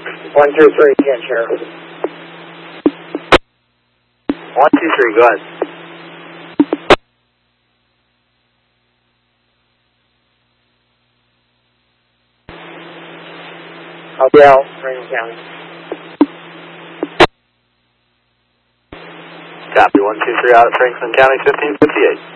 123, again, Sheriff. 123, go ahead. I'll be out, Franklin County. Copy, 123 out at Franklin County, 1558.